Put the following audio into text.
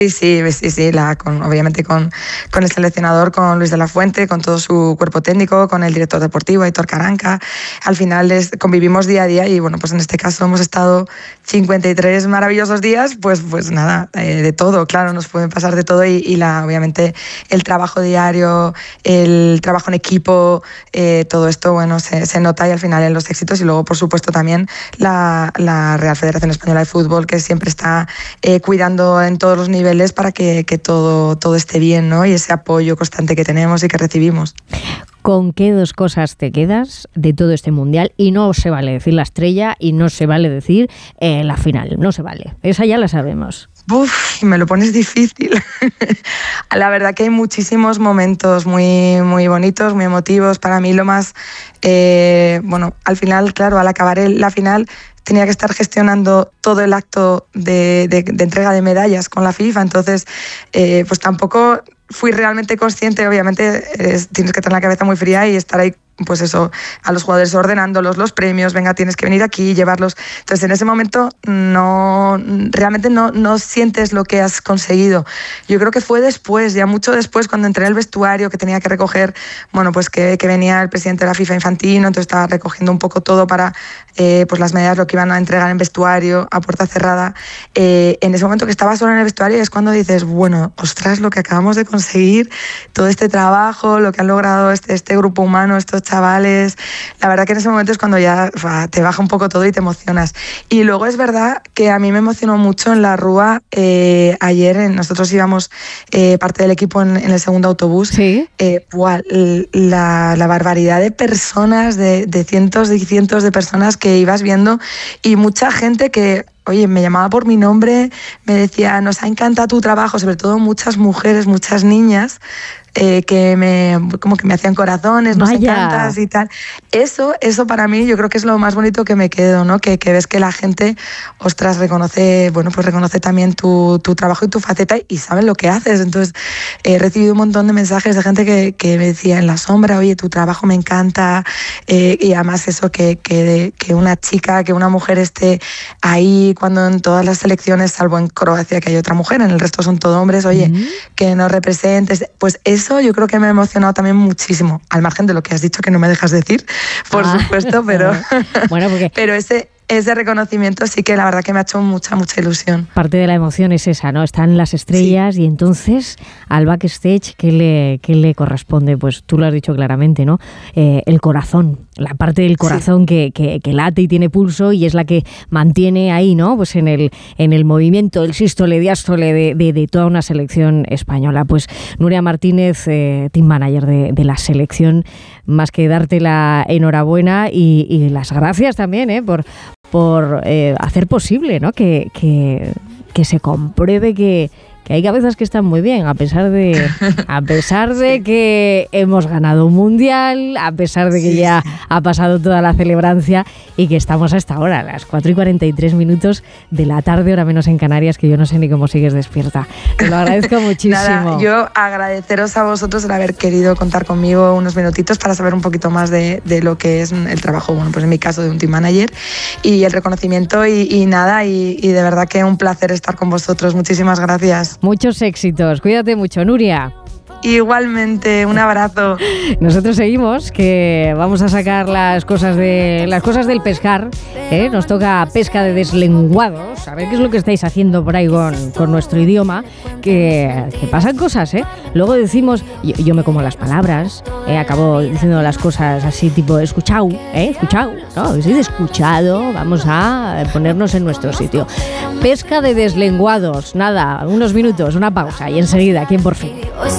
Sí, obviamente con el seleccionador, con Luis de la Fuente, con todo su cuerpo técnico, con el director deportivo, Aitor Caranca. Al final convivimos día a día y bueno, pues en este caso hemos estado 53 maravillosos días, pues nada, de todo, claro, nos pueden pasar de todo y obviamente el trabajo diario, el trabajo en equipo, todo esto, bueno, se nota y al final en los éxitos y luego, por supuesto, también la Real Federación Española de Fútbol, que siempre está cuidando en todos los niveles para que todo esté bien, ¿no? Y ese apoyo constante que tenemos y que recibimos. ¿Con qué dos cosas te quedas de todo este mundial? Y no se vale decir la estrella y no se vale decir la final, no se vale. Esa ya la sabemos. Me lo pones difícil. La verdad que hay muchísimos momentos muy, muy bonitos, muy emotivos. Para mí lo más, al final, claro, al acabar la final tenía que estar gestionando todo el acto de entrega de medallas con la FIFA, entonces pues tampoco fui realmente consciente. Obviamente tienes que tener la cabeza muy fría y estar ahí, pues eso, a los jugadores ordenándolos los premios, venga, tienes que venir aquí y llevarlos. Entonces en ese momento realmente no sientes lo que has conseguido. Yo creo que fue después, ya mucho después, cuando entré en el vestuario, que tenía que recoger, pues que venía el presidente de la FIFA, Infantino, entonces estaba recogiendo un poco todo para pues las medallas, lo que iban a entregar en vestuario, a puerta cerrada. En ese momento que estaba sola en el vestuario es cuando dices, bueno, ostras, lo que acabamos de conseguir, todo este trabajo, lo que han logrado este grupo humano, estos chavales. La verdad que en ese momento es cuando ya te baja un poco todo y te emocionas. Y luego es verdad que a mí me emocionó mucho en la Rúa. Ayer nosotros íbamos parte del equipo en el segundo autobús. Sí. La barbaridad de personas, de cientos y cientos de personas que ibas viendo y mucha gente que, oye, me llamaba por mi nombre, me decía, nos ha encantado tu trabajo, sobre todo muchas mujeres, muchas niñas, que me hacían corazones, nos encantas y tal. Eso para mí yo creo que es lo más bonito que me quedo, ¿no? Que ves que la gente, ostras, reconoce también tu trabajo y tu faceta y saben lo que haces. Entonces he recibido un montón de mensajes de gente que me decía en la sombra, oye, tu trabajo me encanta, y además eso, que una chica, que una mujer esté ahí cuando en todas las selecciones, salvo en Croacia que hay otra mujer, en el resto son todo hombres, oye, que nos representes, pues eso yo creo que me ha emocionado también muchísimo, al margen de lo que has dicho que no me dejas decir, por supuesto, pero, bueno, pero ese reconocimiento sí que la verdad que me ha hecho mucha ilusión. Parte de la emoción es esa, ¿no? Están las estrellas y entonces al backstage, ¿qué le corresponde? Pues tú lo has dicho claramente, ¿no? El corazón, la parte del corazón que late y tiene pulso y es la que mantiene ahí, ¿no? Pues en el movimiento, el sístole, diástole de toda una selección española. Pues Nuria Martínez, team manager de la selección, más que darte la enhorabuena y las gracias también, por hacer posible, ¿no? Que se compruebe que hay cabezas que están muy bien, a pesar de que hemos ganado un mundial, a pesar de que ya ha pasado toda la celebrancia y que estamos a esta hora, a las 4:43 de la tarde, hora menos en Canarias, que yo no sé ni cómo sigues despierta. Te lo agradezco muchísimo. Nada, yo agradeceros a vosotros el haber querido contar conmigo unos minutitos para saber un poquito más de lo que es el trabajo, bueno, pues en mi caso de un team manager y el reconocimiento y de verdad que un placer estar con vosotros. Muchísimas gracias. Muchos éxitos. Cuídate mucho, Nuria. Igualmente, un abrazo. Nosotros seguimos, que vamos a sacar las cosas del pescar, ¿eh? Nos toca pesca de deslenguados, a ver qué es lo que estáis haciendo por ahí con nuestro idioma, que pasan cosas, ¿eh? Luego decimos, yo me como las palabras, acabo diciendo las cosas así tipo escuchado, no, si de escuchado, vamos a ponernos en nuestro sitio. Pesca de deslenguados, nada, unos minutos, una pausa y enseguida, aquí en Por Fin.